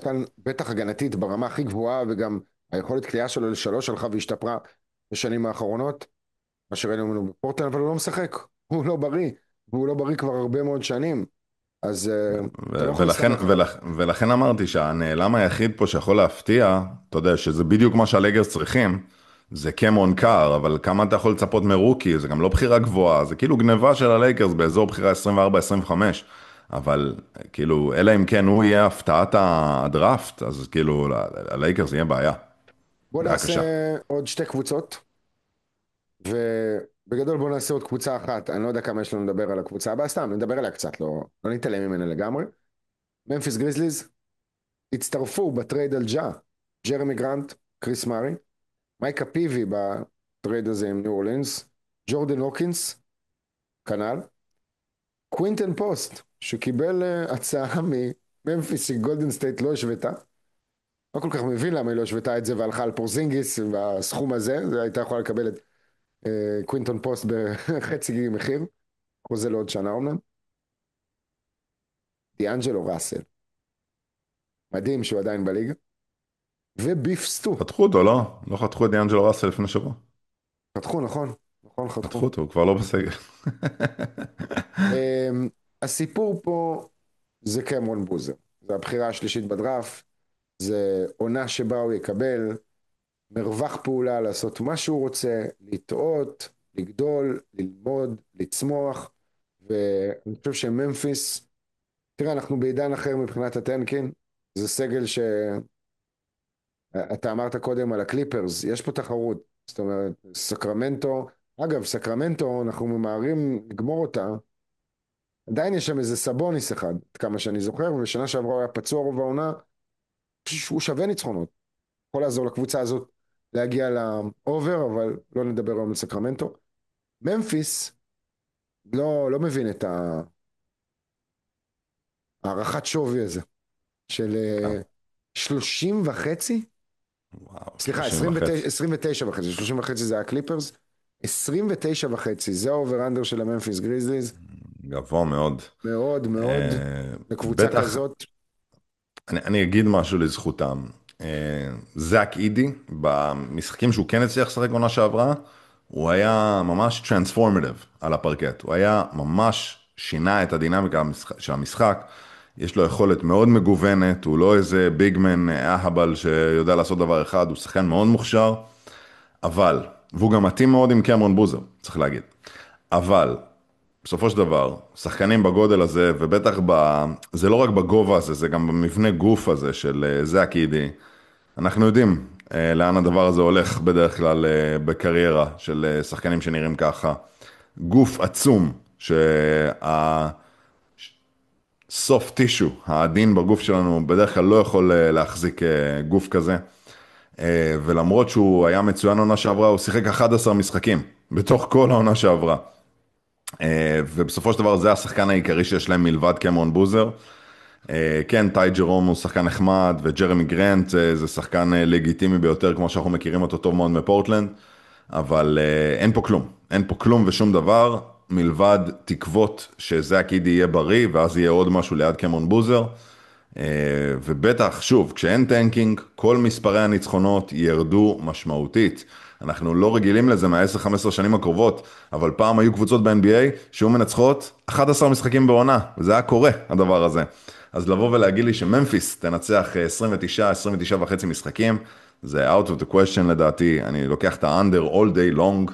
שחקן בטח הגנתית ברמה הכי גבוהה, וגם היכולת קליעה שלו לשלוש הלכה והשתפרה בשנים האחרונות, מה שראינו ממנו בפורטלנד, אבל הוא לא משחק, הוא לא בריא, והוא לא בריא כבר הרבה מאוד שנים, אז אתה לא יכול ולכן, להסתמך עליו. ולכן אמרתי שהנעלם היחיד פה שיכול להפתיע, אתה יודע, שזה בדיוק מה שהלייגרס צריכים, זה קמרון קאר, אבל כמה אתה יכול לצפות מרוקי, זה גם לא בחירה גבוהה, זה כאילו גניבה של הלייגרס באזור בחירה 24-25, אבל כאילו, אלא אם כן הוא יהיה הפתעת הדראפט, אז כאילו, הלייגרס יהיה בעיה, בוא בעיה נעשה קשה. עוד שתי קבוצות, ובגדול בוא נעשה עוד קבוצה אחת, אני לא יודע כמה יש לנו לדבר על הקבוצה הבאה, סתם נדבר עליה קצת, לא נתעלם ממנה לגמרי. ממפיס גריזליז הצטרפו בטרייד על ג'ה, ג'רמי גרנט, קריס מארי, מייקה פיבי בטרייד הזה עם ניו אורלינס, ג'ורדן הוקינס, כנ"ל, קווינטן פוסט, שקיבל הצעה מממפיס שגולדן סטייט לא השוותה, לא כל כך מבין למה היא לא השוותה את זה והלכה על פורזינגיס בסכום הזה, זה הייתה יכולה לקבל את קווינטון פוסט בחצי מחיר, חוזה לעוד שנה אומנם, דיאנג'לו ראסל, מדהים שהוא עדיין בליגה, וביף סטו, חתכו אותו, לא? לא חתכו את דיאנג'לו ראסל לפני שבוע? חתכו נכון, נכון חתכו. חתכו אותו, הוא כבר לא בסגל. הסיפור פה זה קמרון בוזר, זה הבחירה השלישית בדראפט, זה עונה שבה הוא יקבל מרווח פעולה לעשות מה שהוא רוצה, לטעות, לגדול, ללמוד, לצמוח, ואני חושב שממפיס, תראה, אנחנו בעידן אחר מבחינת הטנקין, זה סגל שאתה אמרת קודם על הקליפרס, יש פה תחרות, זאת אומרת, סקרמנטו, אגב, סקרמנטו, אנחנו ממהרים לגמור אותה, עדיין יש שם איזה סבוניס אחד, עד כמה שאני זוכר, ושנה שעברה הוא היה פצוע רוב העונה, הוא שווה ניצחונות, יכול לעזור לקבוצה הזאת להגיע לאובר, אבל לא נדבר היום על סקרמנטו. ממפיס לא מבין את הערכת שווי הזה, של כמה? 30 וחצי, וואו, סליחה, 30 וחצי. 29 וחצי, 30 וחצי זה הקליפרס, 29 וחצי, זה האובר אנדר של הממפיס גריזליז, גבוה מאוד. מאוד מאוד, לקבוצה בטח, כזאת, אני אגיד משהו לזכותם. זאק אידי, במשחקים שהוא כן הצליח לשחק עונה שעברה, הוא היה ממש טרנספורמטיב על הפרקט. הוא היה ממש שינה את הדינמיקה של המשחק. יש לו יכולת מאוד מגוונת, הוא לא איזה ביגמן אהבל שיודע לעשות דבר אחד, הוא שחקן מאוד מוכשר, אבל, והוא גם מתאים מאוד עם קמרון בוזר, צריך להגיד. אבל בסופו של דבר, שחקנים בגודל הזה, ובטח זה לא רק בגובה הזה, זה גם במבנה גוף הזה של זאק אידי. אנחנו יודעים לאן הדבר הזה הולך בדרך כלל בקריירה של שחקנים שנראים ככה. גוף עצום, שהסוף טישו, העדין בגוף שלנו, בדרך כלל לא יכול להחזיק גוף כזה. ולמרות שהוא היה מצוין עונה שעברה, הוא שיחק 11 משחקים, בתוך כל העונה שעברה. ובסופו של דבר זה השחקן העיקרי שיש להם מלבד קמרון בוזר. כן, טי ג'רום הוא שחקן נחמד, וג'רמי גרנט זה שחקן לגיטימי ביותר, כמו שאנחנו מכירים אותו טוב מאוד מפורטלנד, אבל אין פה כלום. אין פה כלום ושום דבר, מלבד תקוות שזאק אידי יהיה בריא, ואז יהיה עוד משהו ליד קמרון בוזר. ובטח, שוב, כשאין טנקינג, כל מספרי הניצחונות ירדו משמעותית. אנחנו לא רגילים לזה מה-10-15 שנים הקרובות, אבל פעם היו קבוצות ב-NBA שהיו מנצחות 11 משחקים בעונה, וזה היה קורה, הדבר הזה. אז לבוא ולהגיד לי שממפיס תנצח 29, 29 וחצי משחקים, זה out of the question לדעתי, אני לוקח את ה-under all day long,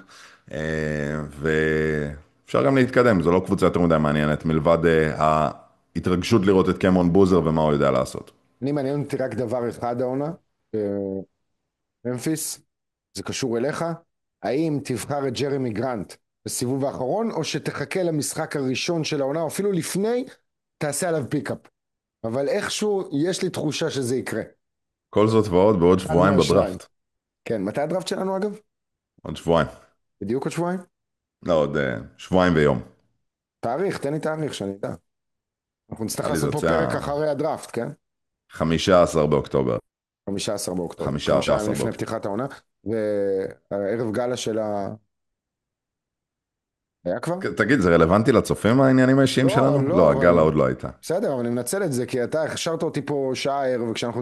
ואפשר גם להתקדם, זו לא קבוצה יותר מדי מעניינת, מלבד ההתרגשות לראות את קמרון בוזר ומה הוא יודע לעשות. אני מעניין אותי רק דבר אחד העונה, ממפיס, זה קשור אליך, האם תבחר את ג'רמי גרנט בסיבוב האחרון, או שתחכה למשחק הראשון של העונה, או אפילו לפני, תעשה עליו פיקאפ. אבל איכשהו יש לי תחושה שזה יקרה. כל זאת ועוד בעוד אחד שבועיים מהשניים. בדראפט. כן, מתי הדראפט שלנו אגב? עוד שבועיים. בדיוק עוד שבועיים? לא, עוד שבועיים ויום. תאריך, תן לי תאריך שאני אדע. אנחנו נצטרך נראה לי זה לעשות פה יוצא פרק אחרי הדראפט, כן? 15 באוקטובר. 15 באוקטובר, 5 ימים 15 לפני באוקטובר. פתיחת העונה, והערב גאלה של היה כבר? תגיד, זה רלוונטי לצופים העניינים האישיים לא, שלנו? לא, לא, הגאלה אבל עוד לא הייתה. בסדר, אבל אני מנצל את זה, כי אתה הכשרת אותי פה שעה הערב, וכשאנחנו